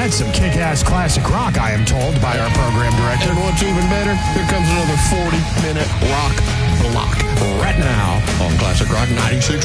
That's some kick-ass classic rock, I am told, by our program director. And what's even better, here comes another 40-minute rock block right now on Classic Rock 96.1.